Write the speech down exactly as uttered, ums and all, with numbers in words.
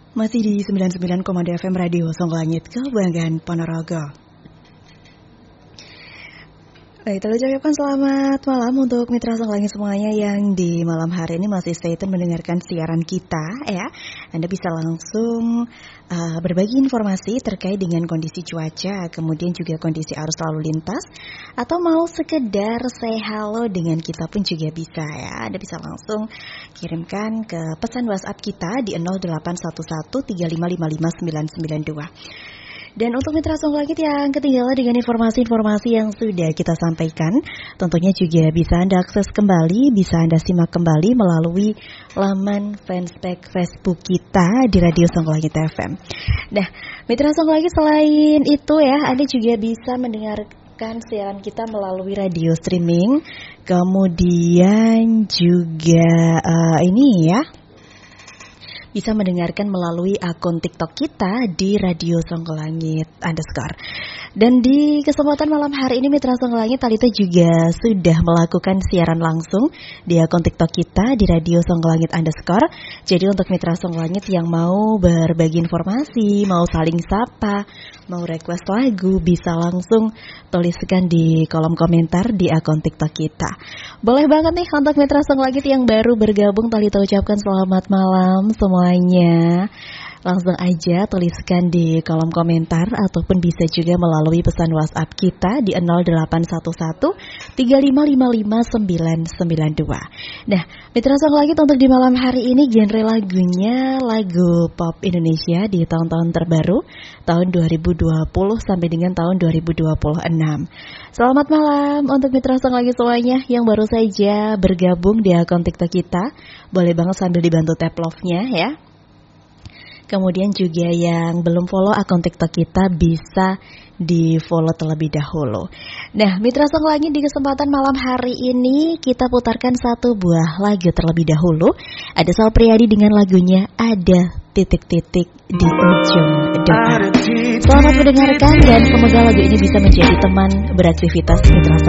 Masih di sembilan puluh sembilan koma dua F M Radio Songlangit Kebanggaan Ponorogo. Baik, terus ucapkan selamat malam untuk mitra Songlangit semuanya yang di malam hari ini masih stay tune mendengarkan siaran kita ya. Anda bisa langsung uh, berbagi informasi terkait dengan kondisi cuaca, kemudian juga kondisi arus lalu lintas, atau mau sekedar say hello dengan kita pun juga bisa ya. Anda bisa langsung kirimkan ke pesan WhatsApp kita di nol delapan satu satu tiga lima lima lima sembilan sembilan dua. Dan untuk mitra Songlangit yang ketinggalan dengan informasi-informasi yang sudah kita sampaikan, tentunya juga bisa Anda akses kembali, bisa Anda simak kembali melalui laman fanspage Facebook kita di Radio Songlangit F M. Nah, mitra Songlangit selain itu ya, Anda juga bisa mendengarkan siaran kita melalui radio streaming, kemudian juga uh, ini ya, bisa mendengarkan melalui akun TikTok kita di Radio Songlangit underscore. Dan di kesempatan malam hari ini mitra Songlangit, Talita juga sudah melakukan siaran langsung di akun TikTok kita di Radio Songlangit underscore. Jadi untuk mitra Songlangit yang mau berbagi informasi, mau saling sapa, mau request lagu, bisa langsung tuliskan di kolom komentar di akun TikTok kita. Boleh banget nih untuk mitra Songlangit yang baru bergabung, Talita ucapkan selamat malam semuanya. Langsung aja tuliskan di kolom komentar ataupun bisa juga melalui pesan WhatsApp kita di nol delapan satu satu tiga lima lima lima sembilan sembilan dua. Nah, mitra Songlangit untuk di malam hari ini genre lagunya lagu pop Indonesia di tahun-tahun terbaru tahun dua ribu dua puluh sampai dengan tahun dua ribu dua puluh enam. Selamat malam untuk mitra Songlangit semuanya yang baru saja bergabung di akun TikTok kita. Boleh banget sambil dibantu tap love-nya ya. Kemudian juga yang belum follow akun TikTok kita bisa di follow terlebih dahulu. Nah, mitra Songlangit di kesempatan malam hari ini kita putarkan satu buah lagu terlebih dahulu. Ada Sal Priadi dengan lagunya Ada Titik-Titik di Ujung Doa. Selamat mendengarkan dan semoga lagu ini bisa menjadi teman beraktivitas mitra Songlangit.